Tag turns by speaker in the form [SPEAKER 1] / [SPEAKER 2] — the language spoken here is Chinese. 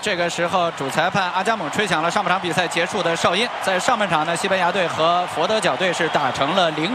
[SPEAKER 1] 这个时候主裁判阿加蒙吹响了上半场比赛结束的哨音。在上半场呢，西班牙队和佛得角队是打成了0-0。